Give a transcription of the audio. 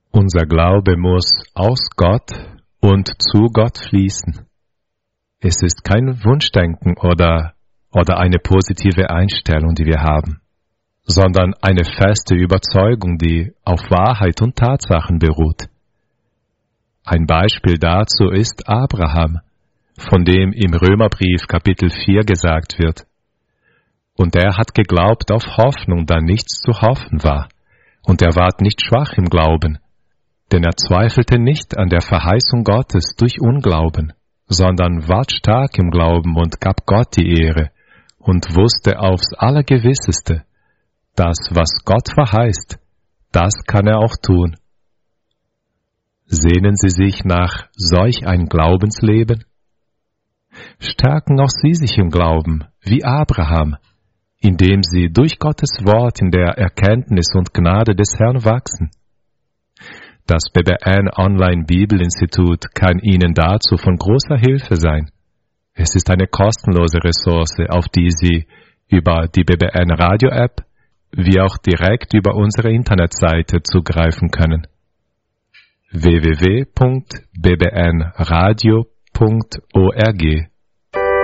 Unser Glaube muss aus Gott und zu Gott fließen. Es ist kein Wunschdenken oder eine positive Einstellung, die wir haben, sondern eine feste Überzeugung, die auf Wahrheit und Tatsachen beruht. Ein Beispiel dazu ist Abraham, von dem im Römerbrief Kapitel 4 gesagt wird: Und er hat geglaubt auf Hoffnung, da nichts zu hoffen war, und er ward nicht schwach im Glauben, denn er zweifelte nicht an der Verheißung Gottes durch Unglauben, sondern ward stark im Glauben und gab Gott die Ehre und wusste aufs Allergewisseste, das, was Gott verheißt, das kann er auch tun. Sehnen Sie sich nach solch ein Glaubensleben? Stärken auch Sie sich im Glauben, wie Abraham, indem Sie durch Gottes Wort in der Erkenntnis und Gnade des Herrn wachsen. Das BBN Online Bibelinstitut kann Ihnen dazu von großer Hilfe sein. Es ist eine kostenlose Ressource, auf die Sie über die BBN Radio App wie auch direkt über unsere Internetseite zugreifen können. www.bbnradio.org